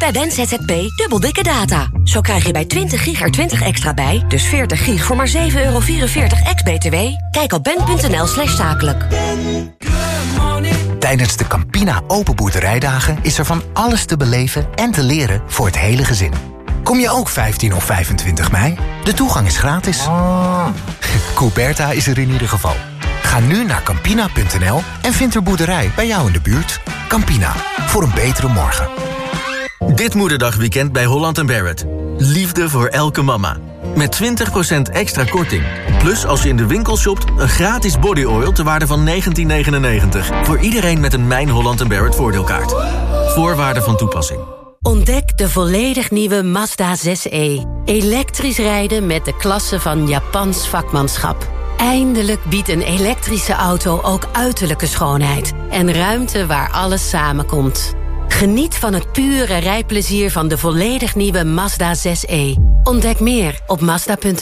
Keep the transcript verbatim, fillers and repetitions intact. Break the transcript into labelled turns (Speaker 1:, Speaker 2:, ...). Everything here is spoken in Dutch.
Speaker 1: Bij Ben Z Z P dubbel dikke data. Zo krijg je bij twintig gig er twintig extra bij, dus veertig gig voor maar zeven euro vierenveertig ex-B T W. Kijk op ben.nl slash zakelijk.
Speaker 2: Tijdens de Campina Open Boerderijdagen is er van alles te beleven en te leren voor het hele gezin. Kom je ook vijftien of vijfentwintig mei? De toegang is gratis. Couberta is er in ieder geval. Ga nu naar campina punt n l en vind er boerderij bij jou in de buurt. Campina, voor een betere morgen.
Speaker 3: Dit moederdagweekend bij Holland en Barrett. Liefde voor elke mama. Met twintig procent extra korting. Plus als je in de winkel shopt, een gratis body oil ter waarde van negentien negenennegentig. Voor iedereen met een Mijn Holland en Barrett voordeelkaart. Voorwaarden van toepassing.
Speaker 4: Ontdek de volledig nieuwe Mazda zes e. Elektrisch rijden met de klasse van Japans vakmanschap. Eindelijk biedt een elektrische auto ook uiterlijke schoonheid. En ruimte waar alles samenkomt. Geniet van het pure rijplezier van de volledig nieuwe Mazda zes e. Ontdek meer op mazda punt n l.